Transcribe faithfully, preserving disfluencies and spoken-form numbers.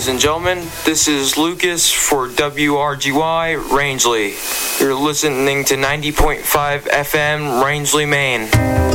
Ladies and gentlemen, this is Lucas for W R G Y Rangeley. You're listening to ninety point five F M Rangeley, Maine.